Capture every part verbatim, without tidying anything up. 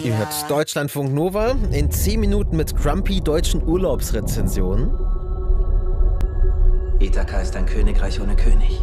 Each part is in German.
Ihr hört Deutschlandfunk Nova in zehn Minuten mit grumpy deutschen Urlaubsrezensionen. Ithaka ist ein Königreich ohne König.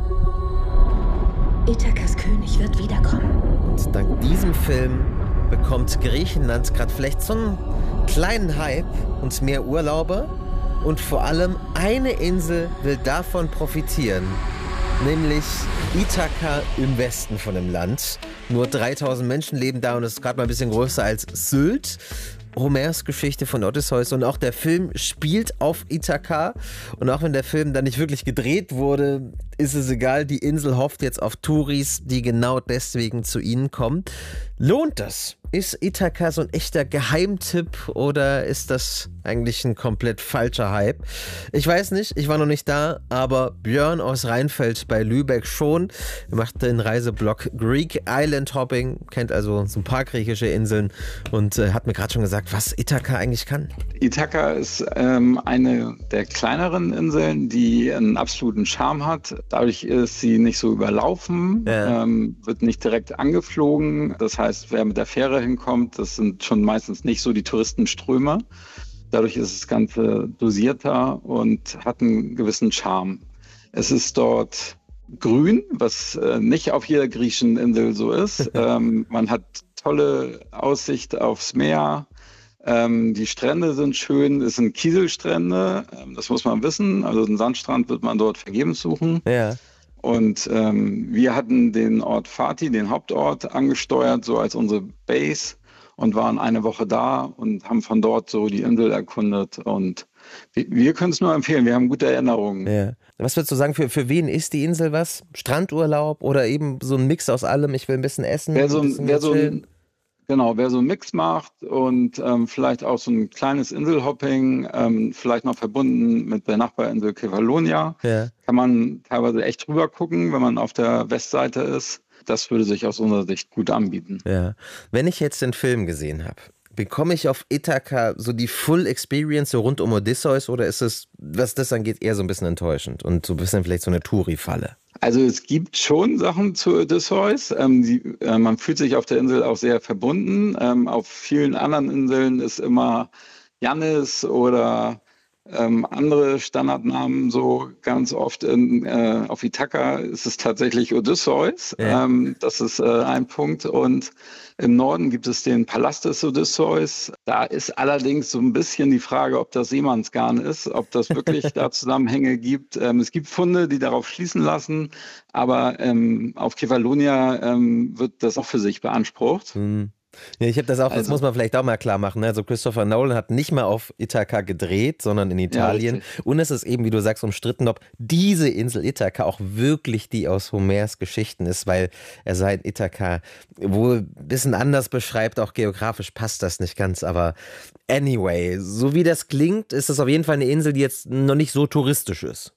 Ithakas König wird wiederkommen. Und dank diesem Film bekommt Griechenland gerade vielleicht so einen kleinen Hype und mehr Urlauber. Und vor allem eine Insel will davon profitieren, nämlich Ithaka im Westen von dem Land. Nur dreitausend Menschen leben da und ist gerade mal ein bisschen größer als Sylt. Homers Geschichte von Odysseus, und auch der Film spielt auf Ithaka. Und auch wenn der Film dann nicht wirklich gedreht wurde, ist es egal. Die Insel hofft jetzt auf Touris, die genau deswegen zu ihnen kommen. Lohnt das? Ist Ithaka so ein echter Geheimtipp oder ist das eigentlich ein komplett falscher Hype? Ich weiß nicht, ich war noch nicht da, aber Björn aus Rheinfeld bei Lübeck schon. Er macht den Reiseblog Greek Island Hopping, kennt also so ein paar griechische Inseln und äh, hat mir gerade schon gesagt, was Ithaka eigentlich kann. Ithaka ist ähm, eine der kleineren Inseln, die einen absoluten Charme hat. Dadurch ist sie nicht so überlaufen, ja. ähm, wird nicht direkt angeflogen. Das heißt, wer mit der Fähre hinkommt, das sind schon meistens nicht so die Touristenströme. Dadurch ist das Ganze dosierter und hat einen gewissen Charme. Es ist dort grün, was äh, nicht auf jeder griechischen Insel so ist. ähm, man hat tolle Aussicht aufs Meer. Ähm, die Strände sind schön, es sind Kieselstrände, ähm, das muss man wissen. Also einen Sandstrand wird man dort vergebens suchen. Ja. Und ähm, wir hatten den Ort Fatih, den Hauptort, angesteuert, so als unsere Base, und waren eine Woche da und haben von dort so die Insel erkundet. Und wir, wir können es nur empfehlen, wir haben gute Erinnerungen. Ja. Was würdest du sagen, für, für wen ist die Insel was? Strandurlaub oder eben so ein Mix aus allem? Ich will ein bisschen essen, wer so, ein bisschen wer so chillen? Genau, wer so einen Mix macht und ähm, vielleicht auch so ein kleines Inselhopping, ähm, vielleicht noch verbunden mit der Nachbarinsel Kefalonia, Ja. kann man teilweise echt drüber gucken, wenn man auf der Westseite ist. Das würde sich aus unserer Sicht gut anbieten. Ja. Wenn ich jetzt den Film gesehen habe, bekomme ich auf Ithaka so die Full Experience so rund um Odysseus, oder ist es, was das angeht, eher so ein bisschen enttäuschend und so ein bisschen vielleicht so eine Touri-Falle? Also es gibt schon Sachen zu Odysseus. Ähm, die, äh, man fühlt sich auf der Insel auch sehr verbunden. Ähm, auf vielen anderen Inseln ist immer Jannis oder ähm, andere Standardnamen so. Ganz oft in, äh, auf Ithaka ist es tatsächlich Odysseus. Ja. Ähm, das ist äh, ein Punkt. Und im Norden gibt es den Palast des Odysseus. Da ist allerdings so ein bisschen die Frage, ob das Seemannsgarn ist, ob das wirklich da Zusammenhänge gibt. Ähm, es gibt Funde, die darauf schließen lassen, aber ähm, auf Kefalonia ähm, wird das auch für sich beansprucht. Hm. Ja, ich habe das auch, das Also- muss man vielleicht auch mal klar machen. Ne? Also Christopher Nolan hat nicht mal auf Ithaka gedreht, sondern in Italien. richtig. Und es ist eben, wie du sagst, umstritten, ob diese Insel Ithaka auch wirklich die aus Homers Geschichten ist, weil er sein Ithaka wohl ein bisschen anders beschreibt, auch geografisch passt das nicht ganz. Aber anyway, so wie das klingt, ist es auf jeden Fall eine Insel, die jetzt noch nicht so touristisch ist.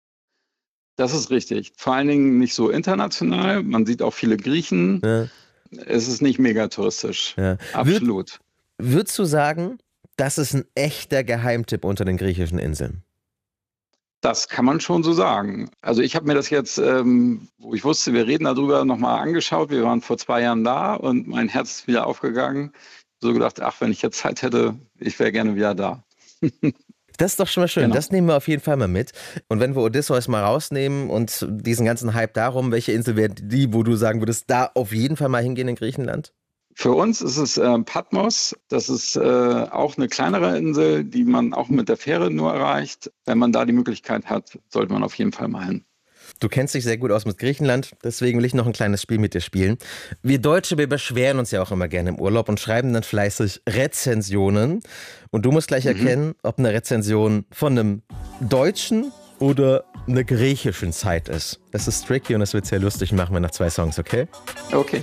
Das ist richtig. Vor allen Dingen nicht so international. Man sieht auch viele Griechen. Ja. Es ist nicht mega touristisch. Ja. Absolut. Würdest du sagen, das ist ein echter Geheimtipp unter den griechischen Inseln? Das kann man schon so sagen. Also ich habe mir das jetzt, ähm, wo ich wusste, wir reden darüber, nochmal angeschaut. Wir waren vor zwei Jahren da und mein Herz ist wieder aufgegangen. So gedacht, ach, wenn ich jetzt Zeit hätte, ich wäre gerne wieder da. Das ist doch schon mal schön. Genau. Das nehmen wir auf jeden Fall mal mit. Und wenn wir Odysseus mal rausnehmen und diesen ganzen Hype darum, welche Insel wäre die, wo du sagen würdest, da auf jeden Fall mal hingehen in Griechenland? Für uns ist es äh, Patmos. Das ist äh, auch eine kleinere Insel, die man auch mit der Fähre nur erreicht. Wenn man da die Möglichkeit hat, sollte man auf jeden Fall mal hin. Du kennst dich sehr gut aus mit Griechenland, deswegen will ich noch ein kleines Spiel mit dir spielen. Wir Deutsche, wir beschweren uns ja auch immer gerne im Urlaub und schreiben dann fleißig Rezensionen. Und du musst gleich Mhm. erkennen, ob eine Rezension von einem deutschen oder einer griechischen Zeit ist. Das ist tricky und das wird sehr lustig, machen wir nach zwei Songs, okay? Okay.